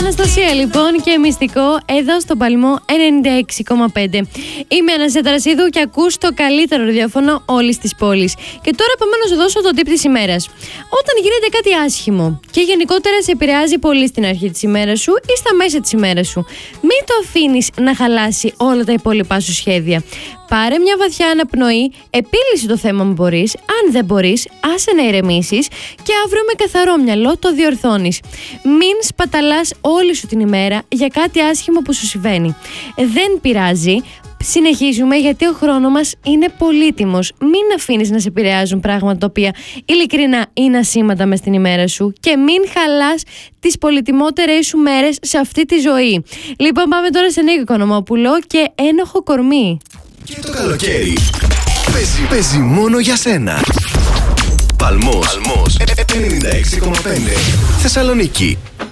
Αναστασία λοιπόν και Μυστικό εδώ στον Παλμό 96,5. Είμαι Αναστασία Ταρασίδου και ακούς το καλύτερο ραδιόφωνο όλης της πόλης. Και τώρα πάμε να σου δώσω το tip της ημέρας. Όταν γίνεται κάτι άσχημο και γενικότερα σε επηρεάζει πολύ στην αρχή της ημέρας σου ή στα μέσα της ημέρας σου, μην το αφήνεις να χαλάσει όλα τα υπόλοιπά σου σχέδια. Πάρε μια βαθιά αναπνοή, επίλυσε το θέμα αν μπορείς. Αν δεν μπορείς, άσε να ηρεμήσεις και αύριο με καθαρό μυαλό το διορθώνεις. Μην σπαταλάς όλη σου την ημέρα για κάτι άσχημο που σου συμβαίνει. Δεν πειράζει. Συνεχίζουμε γιατί ο χρόνος μας είναι πολύτιμος. Μην αφήνεις να σε επηρεάζουν πράγματα τα οποία ειλικρινά είναι ασήμαντα μες στην ημέρα σου και μην χαλάς τις πολυτιμότερες σου μέρες σε αυτή τη ζωή. Λοιπόν, πάμε τώρα σε Νίκο Οικονομόπουλο και Ένοχο κορμί. Και το καλοκαίρι παίζει μόνο για σένα. Παλμός 96,5. Θεσσαλονίκη.